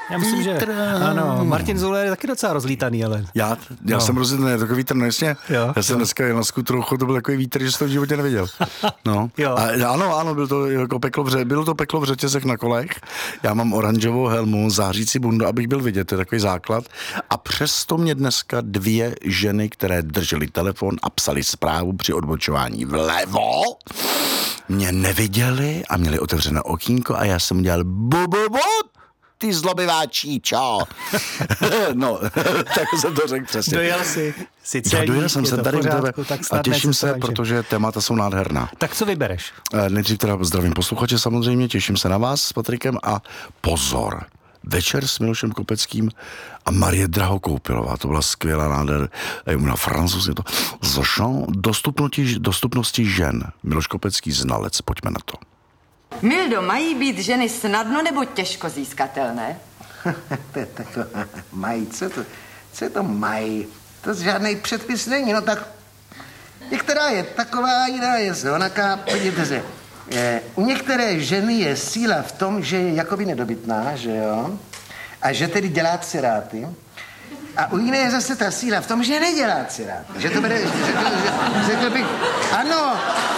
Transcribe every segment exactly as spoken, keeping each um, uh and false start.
Já myslím, vítr. že ano, Martin Zuller je taky docela rozlítaný, ale... Já, já no. jsem rozlítaný, takový vítr, no jasně. Jo, já jsem jo. dneska jel na skutru, to byl takový vítr, že jsem to v životě neviděl. No. Jo. A, ano, ano, bylo to jako peklo v ře, bylo to peklo v řetězech na kolech. Já mám oranžovou helmu, zářící bundu, abych byl vidět, to je takový základ. A přesto mě dneska dvě ženy, které držely telefon a psali zprávu při odbočování vlevo, mě neviděli a měli otevřené okýnko a já jsem dělal bu, bu, bu, ty zlobivá číčo. No, tak jsem to řekl přesně. Dojel jsi, si celý, Já dojel jsem se tady pořádku, tak a těším se, protože témata jsou nádherná. Tak co vybereš? Nejdřív teda zdravím posluchače samozřejmě, těším se na vás s Patrikem a pozor, večer s Milošem Kopeckým a Marie Drahokoupilová, to byla skvělá nádher, na francouzsky to zašel dostupnosti, dostupnosti žen. Miloš Kopecký znalec, pojďme na to. Mildo, mají být ženy snadno nebo těžko získatelné? To je takové, mají, co to, co to mají? To žádný předpis není, no tak některá je taková, jiná je onaká, podívejte se. Eh, u některé ženy je síla v tom, že je jakoby nedobytná, že jo? A že tedy dělá ciráty. A u jiné je zase ta síla v tom, že nedělá ciráty. Že to bude, řekl, že, řekl bych, ano,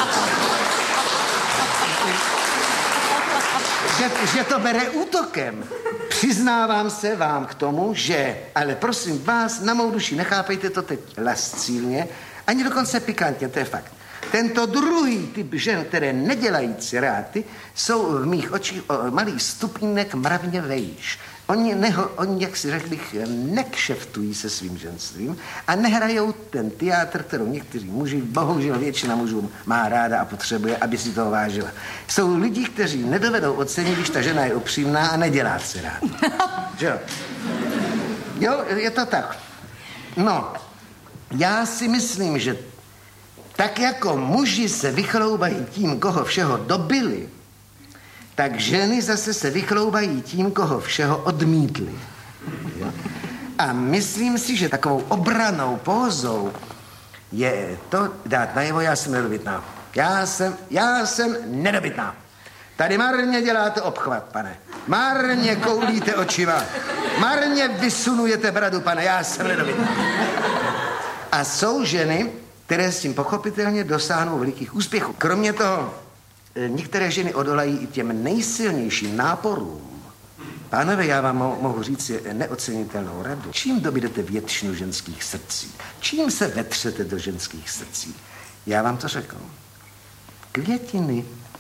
že, že to bere útokem. Přiznávám se vám k tomu, že, ale prosím vás, na mou duši, nechápejte to teď lascívně, ani dokonce pikantně, to je fakt. Tento druhý typ žen, které nedělají ciráty, jsou v mých očích o malý stupínek mravně vejš. Oni, neho, oni, jak si řekl bych, nekšeftují se svým ženstvím a nehrajou ten teátr, kterou někteří muži, bohužel většina mužů má ráda a potřebuje, aby si toho vážila. Jsou lidi, kteří nedovedou ocenit, když ta žena je upřímná a nedělá ciráty. Že jo? Jo, je to tak. No, já si myslím, že tak jako muži se vychloubají tím, koho všeho dobili, tak ženy zase se vychloubají tím, koho všeho odmítli. Jo? A myslím si, že takovou obranou pózou je to dát najevo, já jsem nedobytná. Já jsem, já jsem nedobytná. Tady marně děláte obchvat, pane. Marně koulíte očima. Marně vysunujete bradu, pane. Já jsem nedobytná. A jsou ženy, které s tím pochopitelně dosáhnou velikých úspěchů. Kromě toho, některé ženy odolají i těm nejsilnějším náporům. Pánové, já vám mo- mohu říct neocenitelnou radu. Čím dobydete většinu ženských srdcí? Čím se vetřete do ženských srdcí? Já vám to řeknu. Květiny.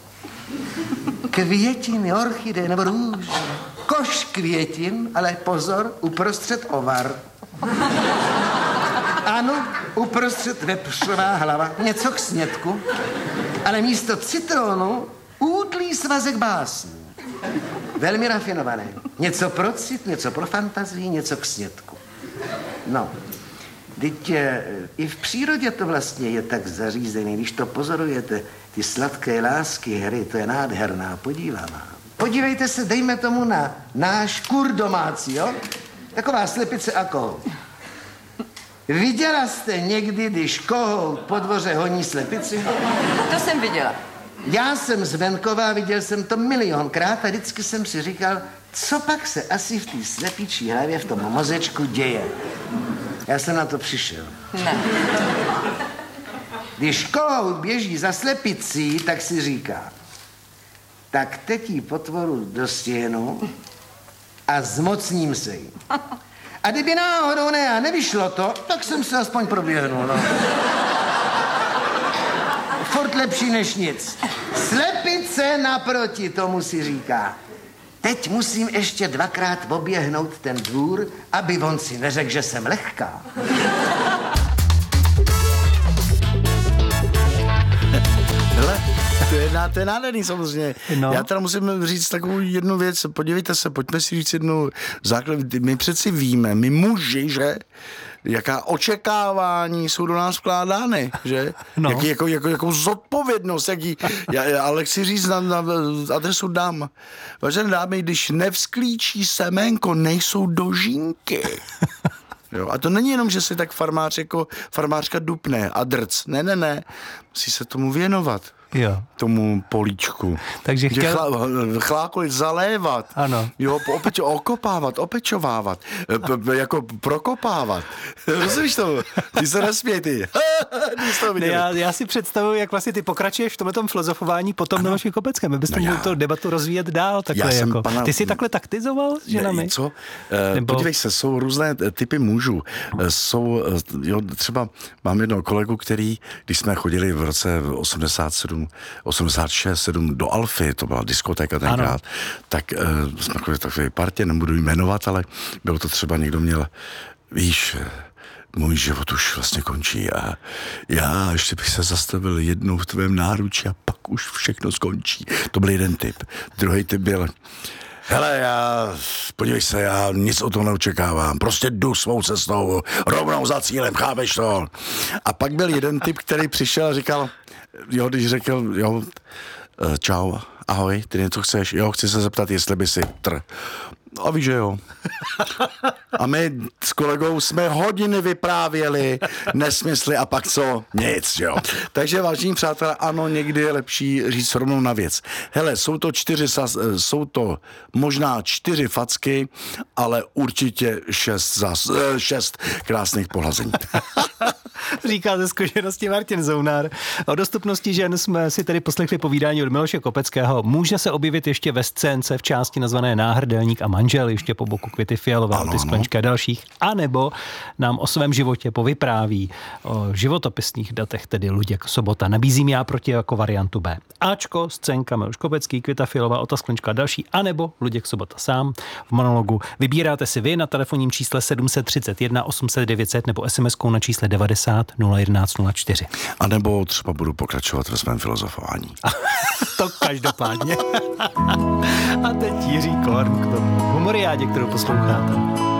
Květiny, orchideje nebo růže. Koš květin, ale pozor, uprostřed ovar. Ano, uprostřed vepřová hlava, něco k snědku, ale místo citronu útlý svazek básní. Velmi rafinované. Něco pro cit, něco pro fantazii, něco k snědku. No, teď i v přírodě to vlastně je tak zařízené, když to pozorujete, ty sladké lásky hry, to je nádherná, podívaná. Podívejte se, dejme tomu na náš kur domácí, jo? Taková slepice a kohout. Viděla jste někdy, když kohout po dvoře honí slepici? To jsem viděla. Já jsem z venkova, viděl jsem to milionkrát a vždycky jsem si říkal, co pak se asi v té slepičí hlavě v tom mozečku děje. Já jsem na to přišel. Ne. Když kohout běží za slepicí, tak si říká, tak teď jí potvoru do stěnu a zmocním se jí. A kdyby náhodou ne a nevyšlo to, tak jsem se aspoň proběhnul, no. Furt lepší než nic. Slepice naproti tomu si říká, teď musím ještě dvakrát oběhnout ten dvůr, aby on si neřekl, že jsem lehká. Hele, to je, to je nádherný samozřejmě. No. Já teda musím říct takovou jednu věc, podívejte se, pojďme si říct jednu základ. My přeci víme, my muži, že jaká očekávání jsou do nás vkládány, že? No. Jaký, jako, jako, jako zodpovědnost, jaký, já, ale chci říct na, na adresu dám. Vážené dámy, když nevzklíčí seménko, nejsou dožínky. Jo, a to není jenom, že se tak farmář jako farmářka dupne a drc. Ne, ne, ne. Musí se tomu věnovat. Jo. tomu políčku. Takže chtěl... Chlá, chlákolit, zalévat. Ano. Jo, opeč, okopávat, opečovávat. P, p, jako prokopávat. Rozumíš to? Ty se nesměj, ty. Ne, já, já si představuji, jak vlastně ty pokračuješ v tomhletom filozofování potom Miloši Kopeckém. My byste no mohli tu debatu rozvíjet dál. Takhle jako. Pana... Ty jsi takhle taktizoval s ženami? Ne, co? Nebo... Podívej se, jsou různé typy mužů. Jsou, jo, třeba mám jednoho kolegu, který, když jsme chodili v roce osmdesát sedm, osmdesát šest, sedm do Alfy, to byla diskotéka tenkrát, ano. tak uh, jsme chodili takové partě, nebudu jmenovat, ale bylo to třeba, někdo měl, víš, můj život už vlastně končí a já ještě bych se zastavil jednou v tvém náručí a pak už všechno skončí. To byl jeden typ. Druhý typ byl, hele, já, podívej se, já nic o tom neočekávám, prostě jdu svou cestou, rovnou za cílem, chápeš to? A pak byl jeden typ, který přišel a říkal, jo, když řekl, jo, čau, ahoj, ty něco chceš? Jo, chci se zeptat, jestli by si tr... A víš, že jo. A my s kolegou jsme hodiny vyprávěli nesmysly a pak co? Nic, jo. Takže, vážení přátelé, ano, někdy je lepší říct rovnou na věc. Hele, jsou to čtyři, jsou to možná čtyři facky, ale určitě šest, zas, šest krásných pohlazení. Říká ze zkušenosti Martin Zounár. O dostupnosti žen jsme si tedy poslechli povídání od Miloše Kopeckého. Může se objevit ještě ve scénce v části nazvané Náhrdelník a manžel, ještě po boku Květy Fialové, ty Sklenčky a dalších. A nebo nám o svém životě povypráví o životopisných datech, tedy Luděk Sobota. Nabízím já proti jako variantu B. Ačko, scénka Miloš Kopecký, Květa Fialová, Ota Sklenčka a další. A nebo Luděk Sobota sám v monologu. Vybíráte si vy na telefonním čísle sedm set třicet jedna osm set devět set nebo es em eskou na čísle devadesát nula jedenáct nula čtyři. A nebo třeba budu pokračovat ve svém filozofování. To každopádně. A teď Jiří Korn k tomu humoriádě, kterou posloucháte.